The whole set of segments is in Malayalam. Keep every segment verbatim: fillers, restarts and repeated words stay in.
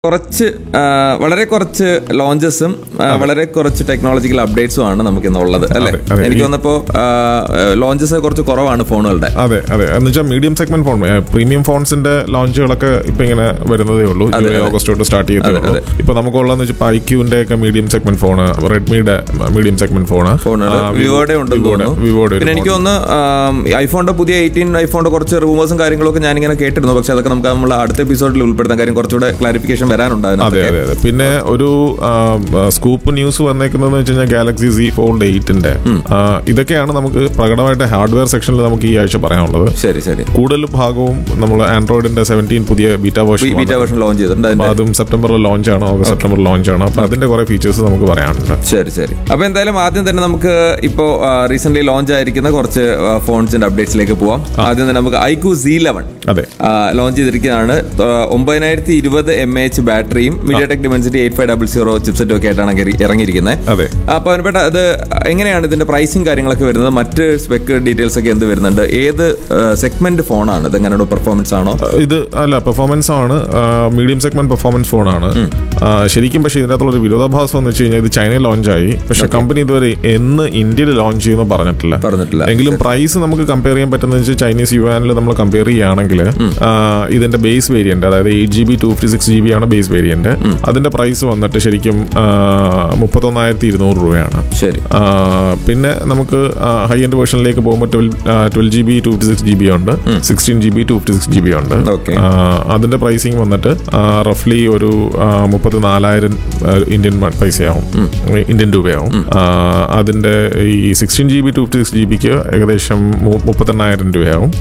കുറച്ച് വളരെ കുറച്ച് ലോഞ്ചസും വളരെ കുറച്ച് ടെക്നോളജിക്കൽ അപ്ഡേറ്റ്സും ആണ് നമുക്ക് ഇന്നുള്ളത് അല്ലേ? എനിക്ക് തോന്നുന്നപ്പോ ലോഞ്ചസ് കുറച്ച് കുറവാണ് ഫോണുകളുടെ. അതെ അതെ എന്ന് വെച്ചാൽ മീഡിയം സെഗ്മെന്റ് ഫോൺ, പ്രീമിയം ഫോൺസിന്റെ ലോഞ്ചുകളൊക്കെ ഇപ്പൊ ഇങ്ങനെ വരുന്നതേ ഉള്ളൂ. ഓഗസ്റ്റ് തൊട്ട് സ്റ്റാർട്ട് ചെയ്തേ. ഇപ്പൊ നമുക്കുള്ളതെന്ന് വെച്ചാൽ ഐക്യൂന്റെ ഒക്കെ medium segment phone, റെഡ്മിയുടെ medium segment phone, വിവോയുടെ ഉണ്ട്. വിവോയുടെ പിന്നെ എനിക്ക് തോന്നുന്നു ഐഫോണിന്റെ പുതിയ എയ്റ്റീൻ ഐഫോണിന്റെ കുറച്ച് റൂമേഴ്സും കാര്യങ്ങളൊക്കെ ഞാനിങ്ങനെ കേട്ടിരുന്നു. പക്ഷെ അതൊക്കെ നമുക്ക് നമ്മൾ അടുത്ത എപ്പിസോഡിൽ ഉൾപ്പെടുത്താൻ കാര്യം കുറച്ചുകൂടെ ക്ലാരിഫിക്കേഷൻ വരാനുണ്ടായിരുന്നു. അതെ അതെ അതെ പിന്നെ ഒരു സ്കൂപ്പ് ന്യൂസ് വന്നേക്കുന്നതെന്ന് വെച്ച് കഴിഞ്ഞാൽ ഗാലക്സി Z ഫോൾഡ് എയ്റ്റിന്റെ ഇതൊക്കെയാണ് നമുക്ക് പ്രകടമായിട്ട് ഹാർഡ്വെയർ സെക്ഷനിൽ നമുക്ക് ഈ ആഴ്ച പറയാനുള്ളത്. ശരി ശരി കൂടുതൽ ഭാഗവും നമ്മൾ ആൻഡ്രോയിഡിന്റെ സെവൻറ്റീൻ പുതിയ beta version beta version launch ചെയ്തിട്ടുണ്ട്. അതും സെപ്റ്റംബറിൽ ലോഞ്ച് ആണ്, ഓഗസ്റ്റ് സെപ്റ്റംബർ ലോഞ്ച് ആണ്. അപ്പൊ അതിന്റെ കുറെ ഫീച്ചേഴ്സ് നമുക്ക് പറയാനുണ്ട്. ശരി ശരി അപ്പൊ എന്തായാലും ആദ്യം തന്നെ നമുക്ക് ഇപ്പോ റീസെന്റ് ലോഞ്ച് ആയിരിക്കുന്ന കുറച്ച് ഫോൺസിന്റെ അപ്ഡേറ്റ്സിലേക്ക് പോവാം. ആദ്യം തന്നെ നമുക്ക് ഐക്യു Z ലെവൻ അതെ ലോഞ്ച് ചെയ്തിരിക്കുന്നതാണ്. ഒമ്പതിനായിരത്തി ഇരുപത് M H ബാറ്ററിയും മീഡിയാടെക് Dimensity eight five double zero ചിപ്സെറ്റും ഒക്കെ ആയിട്ടാണ് ഇറങ്ങിയിരിക്കുന്നത്. അതെ അപ്പൊ അതിനെപ്പെട്ട അത് എങ്ങനെയാണ് ഇതിന്റെ പ്രൈസിങ് കാര്യങ്ങളൊക്കെ വരുന്നത്, മറ്റ് സ്പെക് ഡീറ്റെയിൽസ് ഒക്കെ എന്ത് വരുന്നുണ്ട്, ഏത് സെഗ്മെന്റ് ഫോണാണ് ഇത്, എങ്ങനെയാണ് പെർഫോമൻസ് ആണോ? ഇത് അല്ല പെർഫോമൻസ് ആണ്, മീഡിയം സെഗ്മെന്റ് പെർഫോമൻസ് ഫോണാണ് ശരിക്കും. പക്ഷേ ഇതിനകത്തുള്ള ഒരു വിരോധാഭാസം എന്ന് വെച്ച് കഴിഞ്ഞാൽ ഇത് ചൈനയിൽ ലോഞ്ചായി, പക്ഷെ കമ്പനി ഇതുവരെ എന്ന് ഇന്ത്യയിൽ ലോഞ്ച് ചെയ്യുന്ന പറഞ്ഞിട്ടില്ല പറഞ്ഞിട്ടില്ല എങ്കിലും പ്രൈസ് നമുക്ക് കമ്പയർ ചെയ്യാൻ പറ്റുന്ന വെച്ചാൽ ചൈനീസ് യുവാനിൽ നമ്മൾ കമ്പയർ ചെയ്യുകയാണെങ്കിൽ ഇതിന്റെ ബേസ് വേരിയന്റ്, അതായത് eight G B to fifty six G B ആണ് ബേസ് വേരിയന്റ്. അതിന്റെ പ്രൈസ് വന്നിട്ട് ശരിക്കും മുപ്പത്തൊന്നായിരത്തി ഇരുന്നൂറ് രൂപയാണ്. ശരി പിന്നെ നമുക്ക് ഹൈ എൻഡ് വേർഷനിലേക്ക് പോകുമ്പോൾ twelve G B to fifty six G B ഉണ്ട്, sixteen G B to fifty six G B ഉണ്ട്. അതിന്റെ പ്രൈസിങ് വന്നിട്ട് റഫ്ലി ഒരു മുപ്പത്തിനാലായിരം ഇന്ത്യൻ പൈസയാവും, ഇന്ത്യൻ രൂപയാവും. അതിന്റെ ഈ sixteen G B to fifty six G ബിക്ക് ഏകദേശം മുപ്പത്തെണ്ണായിരം രൂപയാവും.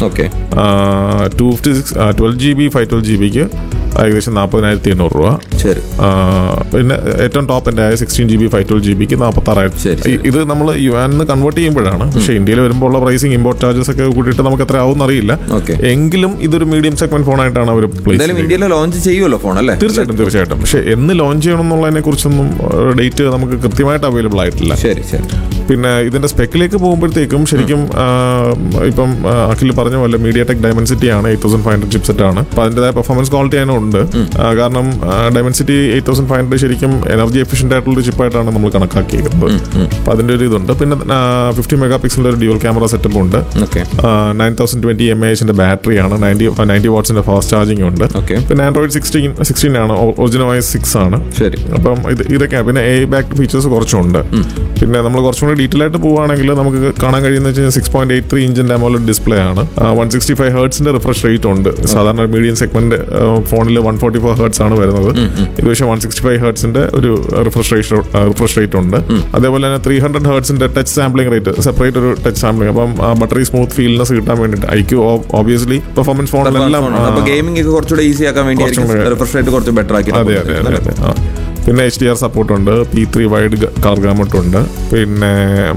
To fifty six twelve G B five twelve G ബിക്ക് ഏകദേശം നാൽപ്പതിനായിരത്തി എണ്ണൂറ് രൂപ. ശരി പിന്നെ ഏറ്റവും ടോപ്പ് എൻ്റെ ആയ sixteen G B five twelve G ബിക്ക് നാൽപ്പത്തി ആറായിരത്തി. ഇത് നമ്മൾ യുവാനിന്ന് കൺവേർട്ട് ചെയ്യുമ്പോഴാണ്. പക്ഷേ ഇന്ത്യയിൽ വരുമ്പോൾ ഉള്ള പ്രൈസിങ് ഇമ്പോർട്ട് ചാർജസ് ഒക്കെ കൂട്ടിയിട്ട് നമുക്ക് എത്ര ആവും അറിയില്ല. എങ്കിലും ഇതൊരു മീഡിയം സെഗ്മെന്റ് ഫോണായിട്ടാണ് അവർ ഇന്ത്യയിൽ ലോഞ്ച് ചെയ്യുമല്ലോ ഫോൺ അല്ലേ? തീർച്ചയായിട്ടും തീർച്ചയായിട്ടും പക്ഷേ എന്ന് ലോഞ്ച് ചെയ്യണം എന്നുള്ളതിനെ കുറിച്ചൊന്നും ഡേറ്റ് നമുക്ക് കൃത്യമായിട്ട് അവൈലബിൾ ആയിട്ടില്ല. ശരി ശരി പിന്നെ ഇതിന്റെ സ്പെക്കിലേക്ക് പോകുമ്പോഴത്തേക്കും ശരിക്കും ഇപ്പം അഖിൽ പറഞ്ഞ പോലെ മീഡിയാടെക് ഡൈമെൻസിറ്റി ആണ് eight thousand five hundred chipset ആണ്. അപ്പൊ അതിന്റേതായ പെർഫോമൻസ് ക്വാളിറ്റി അതിനുണ്ട്. കാരണം Dimensity eight thousand five hundred ശരിക്കും എനർജി എഫിഷ്യന്റ് ആയിട്ടുള്ള ചിപ്പായിട്ടാണ് നമ്മൾ കണക്കാക്കിയിരിക്കുന്നത്. അപ്പൊ അതിന്റെ ഒരു ഇതുണ്ട്. പിന്നെ ഫിഫ്റ്റി മെഗാ പിക്സലിന്റെ ഒരു ഡ്യുവൽ ക്യാമറ സെറ്റപ്പ് ഉണ്ട്. നയൻ തൗസൻഡ് ട്വന്റി എം എച്ചിന്റെ ബാറ്ററിയാണ്, നയൻറ്റി നയൻറ്റി വാട്ട്സിന്റെ ഫാസ്റ്റ് ചാർജിംഗ് ഉണ്ട്. പിന്നെ ആൻഡ്രോയിഡ് സിക്സ്റ്റീൻ സിക്സ്റ്റീൻ ആണ്, ഒറിജിനൽ വോയിസ് സിക്സ് ആണ്. ശരി അപ്പം ഇത് ഇതൊക്കെയാണ്. പിന്നെ എ ബാക്ക് ഫീച്ചേഴ്സ് കുറച്ചുണ്ട്. പിന്നെ നമ്മൾ കുറച്ചും കൂടി ഡീറ്റെയിൽ ആയിട്ട് പോവുകയാണെങ്കിൽ നമുക്ക് കാണാൻ കഴിയുന്ന വെച്ചാൽ six point eight three ഇഞ്ചിന്റെ AMOLED display ആണ്. One sixty five ഹേർട്സിന്റെ refresh rate ഉണ്ട്. സാധാരണ മീഡിയം സെഗ്മെന്റ് ഫോണിൽ വൺ ഫോർട്ടി ഫോർ ഹേർട്സ് ആണ് വരുന്നത്. ഇത് പക്ഷേ വൺ സിക്സ്റ്റി ഫൈവ് ഹേർട്സിന്റെ ഒരു റിഫ്രഷ് റേറ്റ് റിഫ്രഷ് റേറ്റ് ഉണ്ട്. അതേപോലെ തന്നെ three hundred ഹേർട്സിന്റെ touch sampling rate, separate ഒരു ടച്ച് സാമ്പിളിംഗ്. അപ്പം ബട്ടറി സ്മൂത്ത് ഫീൽനെസ് കിട്ടാൻ വേണ്ടിയിട്ട് ഐക്യു ഓബിയസ്ലി പെർഫോമൻസ് ഫോണിലെല്ലാം ഗെയിമിംഗ് കുറച്ചുകൂടെ ഈസി ആക്കാൻ വേണ്ടി റിഫ്രഷ് റേറ്റ് കുറച്ച് ബെറ്റർ ആക്കി. അതെ അതെ അതെ അതെ പിന്നെ എച്ച് ഡി ആർ സപ്പോർട്ട് ഉണ്ട്, P three wide colour gamut ഉണ്ട്. പിന്നെ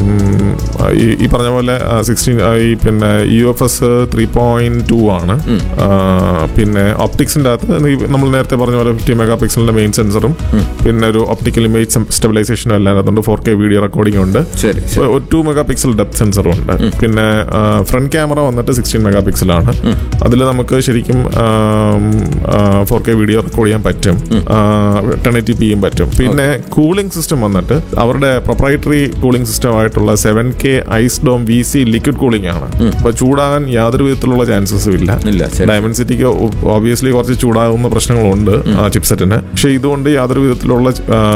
ഈ പറഞ്ഞ പോലെ സിക്സ്റ്റീൻ ഈ പിന്നെ U F S three point two ആണ്. പിന്നെ ഒപ്റ്റിക്സിന്റെ അകത്ത് നമ്മൾ നേരത്തെ പറഞ്ഞ പോലെ ഫിഫ്റ്റി മെഗാ പിക്സലിന്റെ മെയിൻ സെൻസറും പിന്നെ ഒരു ഒപ്റ്റിക്കൽ ഇമേജ് സ്റ്റെബിലൈസേഷനും എല്ലാം അതുകൊണ്ട് ഫോർ കെ വീഡിയോ റെക്കോർഡിംഗ് ഉണ്ട്. ഒരു ടു മെഗാ പിക്സൽ ഡെപ്ത് സെൻസറും ഉണ്ട്. പിന്നെ ഫ്രണ്ട് ക്യാമറ വന്നിട്ട് സിക്സ്റ്റീൻ മെഗാ പിക്സലാണ്. അതിൽ നമുക്ക് ശരിക്കും ഫോർ കെ വീഡിയോ റെക്കോർഡ് ചെയ്യാൻ പറ്റും, ടെൻ എയ്റ്റി പി പറ്റും. പിന്നെ കൂളിംഗ് സിസ്റ്റം വന്നിട്ട് അവരുടെ പ്രൊപ്രൈറ്ററി കൂളിംഗ് സിസ്റ്റം ആയിട്ടുള്ള seven K ice dome V C liquid cooling ആണ്. അപ്പൊ ചൂടാകാൻ യാതൊരു വിധത്തിലുള്ള ചാൻസസും ഇല്ല. ഡൈമെൻസിറ്റിക്ക് ഒബ്വിയസ്ലി കുറച്ച് ചൂടാകുന്ന പ്രശ്നങ്ങളുണ്ട് ആ ചിപ്സെറ്റിന്. പക്ഷെ ഇതുകൊണ്ട് യാതൊരു വിധത്തിലുള്ള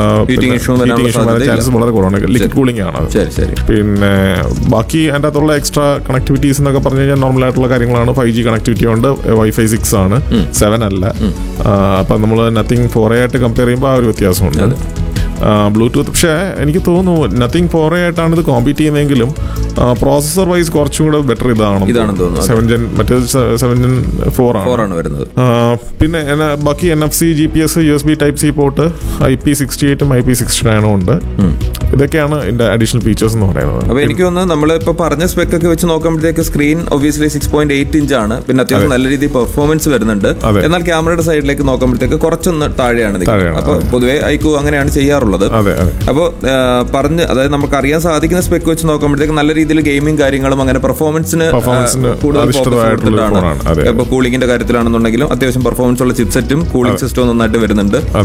ചാൻസസ് വളരെ കുറവാണ്. ലിക്വിഡ് കൂളിംഗ് ആണ്. പിന്നെ ബാക്കി അതിൻ്റെ അകത്തുള്ള എക്സ്ട്രാ കണക്ടിവിറ്റീസ് എന്നൊക്കെ പറഞ്ഞു കഴിഞ്ഞാൽ നോർമൽ ആയിട്ടുള്ള കാര്യങ്ങളാണ്. ഫൈവ് ജി കണക്ടിവിറ്റി ഉണ്ട്, വൈഫൈ സിക്സ് ആണ്, സെവൻ അല്ല. അപ്പൊ നമ്മൾ നത്തിങ് ഫോർ എ ആയിട്ട് കമ്പയർ ചെയ്യുമ്പോൾ ആ ഒരു വ്യത്യാസമുണ്ട്. ബ്ലൂടൂത്ത് പക്ഷേ എനിക്ക് തോന്നുന്നു നത്തിങ് ഫോർ എ ആയിട്ടാണ് ഇത് കോമ്പീറ്റ് ചെയ്യുന്നതെങ്കിലും പ്രോസസർ വൈസ് കുറച്ചും കൂടെ ബെറ്റർ ഇതാണ് സെവൻ ജെൻ മറ്റേ സെവൻ ജെൻ ഫോർ ആണ് വരുന്നത്. പിന്നെ ബാക്കി N F C, G P S, U S B type C port, I P sixty എയ്റ്റും I P sixty നയനും ഉണ്ട്. ഇതൊക്കെയാണ് ഇതിന്റെ അഡീഷണൽ ഫീച്ചേഴ്സ് എന്ന് പറയുന്നത്. അപ്പോൾ എനിക്ക് തോന്നുന്നു നമ്മളിപ്പോൾ പറഞ്ഞ സ്പെക് ഒക്കെ വെച്ച് നോക്കുമ്പോഴത്തേക്ക് screen obviously six point eight inch ആണ്. പിന്നെ അത്യാവശ്യം നല്ല രീതിയിൽ പെർഫോമൻസ് വരുന്നുണ്ട്. എന്നാൽ ക്യാമറയുടെ സൈഡിലേക്ക് നോക്കുമ്പോഴത്തേക്ക് കുറച്ചൊന്ന് താഴെയാണ്. അപ്പോൾ പൊതുവെ ഐക്യു അങ്ങനെയാണ് ചെയ്യാറുള്ളത്. അപ്പോൾ പറഞ്ഞ് അതായത് നമുക്ക് അറിയാൻ സാധിക്കുന്ന സ്പെക് വെച്ച് നോക്കുമ്പോഴത്തേക്ക് നല്ല രീതിയിൽ ഗെയിമിംഗ് കാര്യങ്ങളും അങ്ങനെ പെർഫോമൻസിന് കൂടുതൽ ഫോക്കസ്. ഇപ്പൊ കൂളിംഗിന്റെ കാര്യത്തിലാണെന്നുണ്ടെങ്കിലും അത്യാവശ്യം പെർഫോമൻസ് ഉള്ള ചിപ്സെറ്റും കൂളിംഗ് സിസ്റ്റവും നന്നായിട്ട് വരുന്നുണ്ട്.